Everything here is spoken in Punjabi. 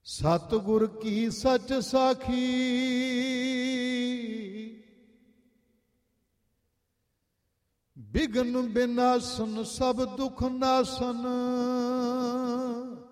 ਸਤਿਗੁਰ ਕੀ ਸਚ ਸਾਖੀ, ਬਿਗਨ ਬਿਨਾਸਨ ਸਭ ਦੁਖ ਨਾਸਨ।